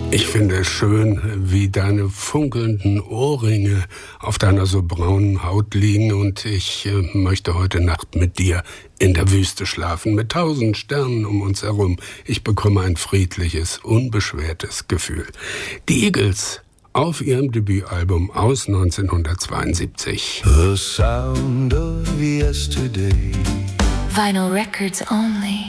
Ich finde es schön, wie deine funkelnden Ohrringe auf deiner so braunen Haut liegen, und ich möchte heute Nacht mit dir in der Wüste schlafen, mit 1000 Sternen um uns herum. Ich bekomme ein friedliches, unbeschwertes Gefühl. Die Eagles auf ihrem Debütalbum aus 1972. The sound of yesterday. Vinyl records only.